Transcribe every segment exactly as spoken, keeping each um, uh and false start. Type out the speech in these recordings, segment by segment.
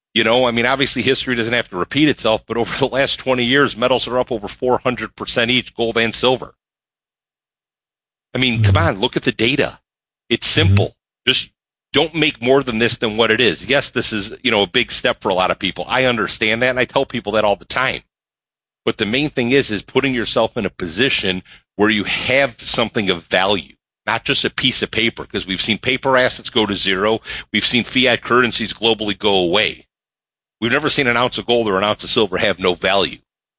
You know, I mean, obviously history doesn't have to repeat itself, but over the last twenty years, metals are up over four hundred percent each, gold and silver. I mean, mm-hmm. come on, look at the data. It's simple. Mm-hmm. Just don't make more than this than what it is. Yes, this is, you know, a big step for a lot of people. I understand that, and I tell people that all the time. But the main thing is, is putting yourself in a position where you have something of value, not just a piece of paper, because we've seen paper assets go to zero. We've seen fiat currencies globally go away. We've never seen an ounce of gold or an ounce of silver have no value.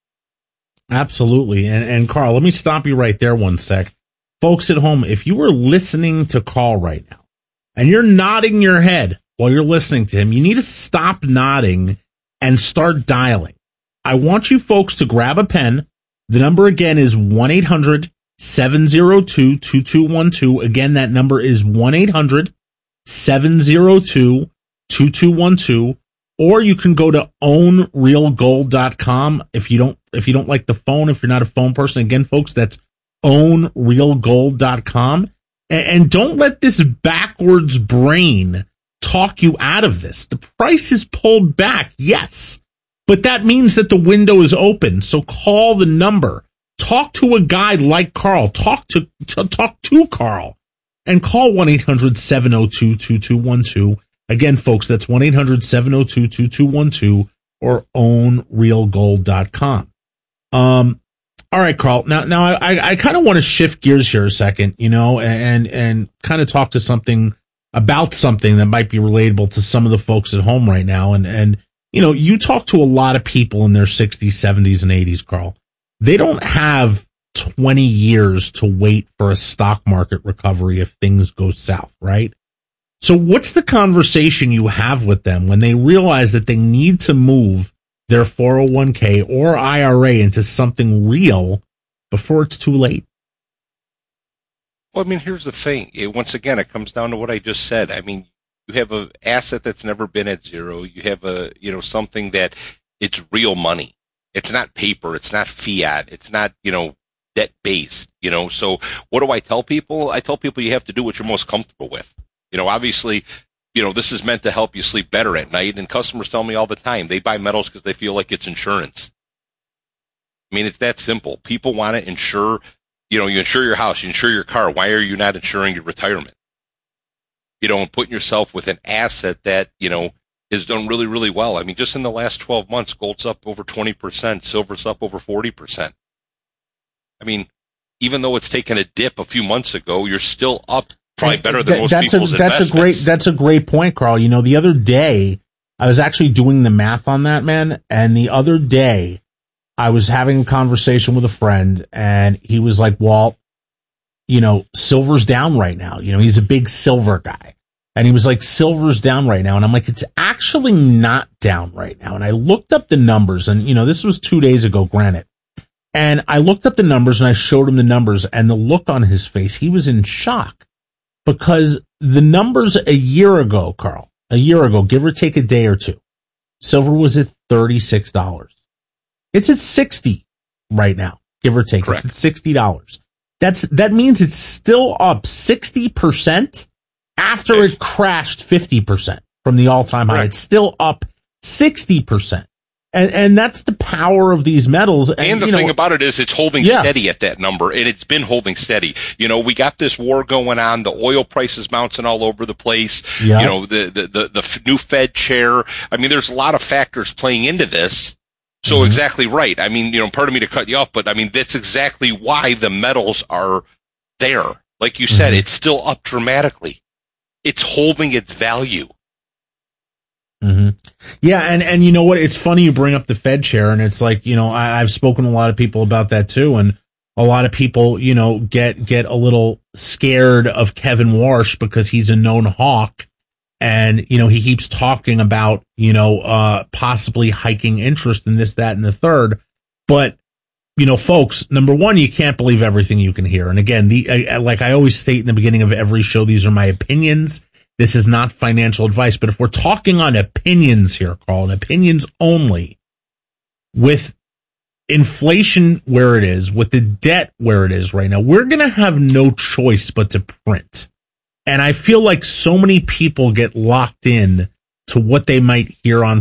Absolutely. And, and Carl, let me stop you right there one sec. Folks at home, if you were listening to Carl right now and you're nodding your head while you're listening to him, you need to stop nodding and start dialing. I want you folks to grab a pen. The number again is one eight hundred seven oh two two two one two. Again, that number is one eight hundred seven oh two two two one two. Or you can go to own real gold dot com if you don't if you don't like the phone, if you're not a phone person. Again, folks, that's own real gold dot com. And, and don't let this backwards brain talk you out of this. The price is pulled back, yes, but that means that the window is open. So call the number. Talk to a guy like Carl. Talk to, to talk to Carl and call one eight hundred seven oh two two two one two. Again, folks, that's one eight hundred seven oh two two two one two or own real gold dot com. Um, all right, Carl. Now, now I, I kind of want to shift gears here a second, you know, and, and kind of talk to something about something that might be relatable to some of the folks at home right now. And, and, you know, you talk to a lot of people in their sixties, seventies, and eighties, Carl. They don't have twenty years to wait for a stock market recovery if things go south, right? So what's the conversation you have with them when they realize that they need to move their four oh one k or I R A into something real before it's too late? Well, I mean, here's the thing. It, once again, it comes down to what I just said. I mean, you have an asset that's never been at zero. You have a, you know, something that it's real money. It's not paper. It's not fiat. It's not, you know, debt based, you know. So what do I tell people? I tell people you have to do what you're most comfortable with. You know, obviously, you know, this is meant to help you sleep better at night, and customers tell me all the time they buy metals because they feel like it's insurance. I mean, it's that simple. People want to insure, you know, you insure your house, you insure your car. Why are you not insuring your retirement? You know, and putting yourself with an asset that, you know, has done really, really well. I mean, just in the last twelve months, gold's up over twenty percent, silver's up over forty percent. I mean, even though it's taken a dip a few months ago, you're still up. Probably better than most that's people's a, that's investments. a great, that's a great point, Carl. You know, the other day, I was actually doing the math on that, man. And the other day, I was having a conversation with a friend, and he was like, Walt, you know, silver's down right now. You know, he's a big silver guy. And he was like, silver's down right now. And I'm like, it's actually not down right now. And I looked up the numbers, and, you know, this was two days ago, granted. And I looked up the numbers, and I showed him the numbers, and the look on his face, he was in shock. Because the numbers a year ago, Carl, a year ago, give or take a day or two, silver was at thirty-six dollars. It's at sixty right now, give or take. Correct. It's at sixty dollars. That's, that means it's still up sixty percent after yes. it crashed fifty percent from the all-time high. It's still up sixty percent. And, and that's the power of these metals. And, and the you thing know, about it is it's holding yeah. steady at that number, and it's been holding steady. You know, we got this war going on. The oil prices bouncing all over the place. Yeah. You know, the, the, the, the new Fed chair. I mean, there's a lot of factors playing into this. So mm-hmm. exactly right. I mean, you know, pardon me to cut you off, but I mean, that's exactly why the metals are there. Like you said, mm-hmm. it's still up dramatically. It's holding its value. Mm-hmm. Yeah, and, and you know what? It's funny you bring up the Fed chair, and it's like, you know, I, I've spoken to a lot of people about that too, and a lot of people, you know, get get a little scared of Kevin Warsh because he's a known hawk, and, you know, he keeps talking about, you know, uh, possibly hiking interest in this, that, and the third. But, you know, folks, number one, you can't believe everything you can hear. And again, the uh, like I always state in the beginning of every show, these are my opinions. This is not financial advice, but if we're talking on opinions here, Carl, and opinions only, with inflation where it is, with the debt where it is right now, we're going to have no choice but to print. And I feel like so many people get locked in to what they might hear on